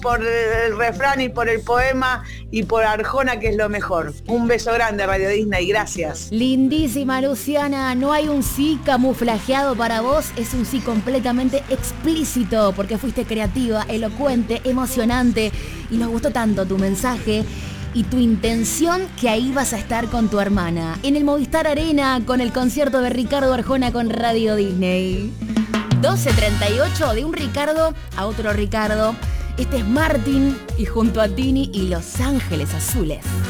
por el refrán y por el poema y por Arjona, que es lo mejor. Un beso grande, Radio Disney, gracias. Lindísima, Luciana. No hay un sí camuflajeado para vos, es un sí completamente explícito, porque fuiste creativa, elocuente, emocionante, y nos gustó tanto tu mensaje y tu intención que ahí vas a estar con tu hermana, en el Movistar Arena, con el concierto de Ricardo Arjona con Radio Disney. 12:38, de un Ricardo a otro Ricardo. Este es Martín, y junto a Tini y Los Ángeles Azules.